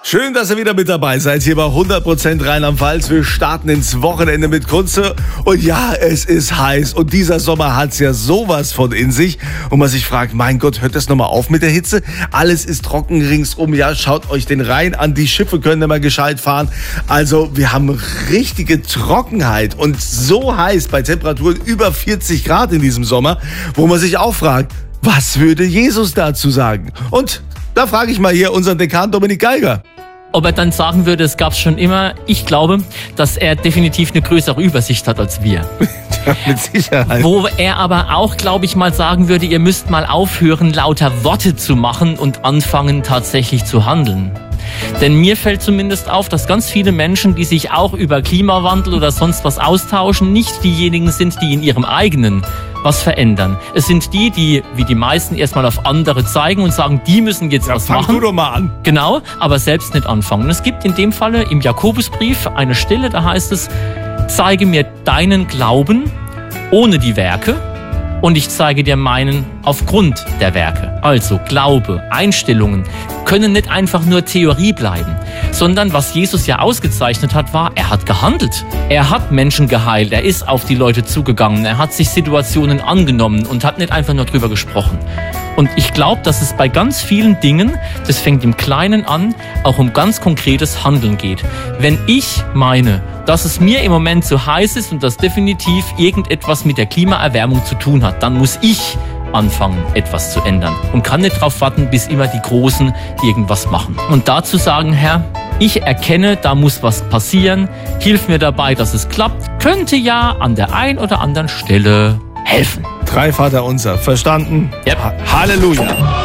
Schön, dass ihr wieder mit dabei seid, hier bei 100% Rheinland-Pfalz. Wir starten ins Wochenende mit Kunze. Und ja, es ist heiß. Und dieser Sommer hat's ja sowas von in sich. Und man sich fragt, mein Gott, hört das nochmal auf mit der Hitze? Alles ist trocken ringsrum. Ja, schaut euch den Rhein an. Die Schiffe können nicht mehr gescheit fahren. Also, wir haben richtige Trockenheit. Und so heiß bei Temperaturen über 40 Grad in diesem Sommer, wo man sich auch fragt, was würde Jesus dazu sagen? Und da frage ich mal hier unseren Dekan Dominik Geiger. Ob er dann sagen würde, es gab es schon immer. Ich glaube, dass er definitiv eine größere Übersicht hat als wir. Ja, mit Sicherheit. Wo er aber auch, glaube ich, mal sagen würde, ihr müsst mal aufhören, lauter Worte zu machen und anfangen, tatsächlich zu handeln. Denn mir fällt zumindest auf, dass ganz viele Menschen, die sich auch über Klimawandel oder sonst was austauschen, nicht diejenigen sind, die in ihrem eigenen was verändern. Es sind die, die, wie die meisten, erstmal auf andere zeigen und sagen, die müssen jetzt was machen. Fang du doch mal an. Genau, aber selbst nicht anfangen. Und es gibt in dem Falle im Jakobusbrief eine Stelle, da heißt es, zeige mir deinen Glauben ohne die Werke und ich zeige dir meinen aufgrund der Werke. Also Glaube, Einstellungen können nicht einfach nur Theorie bleiben, sondern was Jesus ja ausgezeichnet hat, war, er hat gehandelt. Er hat Menschen geheilt, er ist auf die Leute zugegangen, er hat sich Situationen angenommen und hat nicht einfach nur drüber gesprochen. Und ich glaube, dass es bei ganz vielen Dingen, das fängt im Kleinen an, auch um ganz konkretes Handeln geht. Wenn ich meine, dass es mir im Moment zu heiß ist und das definitiv irgendetwas mit der Klimaerwärmung zu tun hat, dann muss ich anfangen, etwas zu ändern und kann nicht darauf warten, bis immer die Großen irgendwas machen. Und dazu sagen, Herr, ich erkenne, da muss was passieren, hilf mir dabei, dass es klappt, könnte ja an der einen oder anderen Stelle helfen. 3 Vaterunser, verstanden? Yep. Halleluja.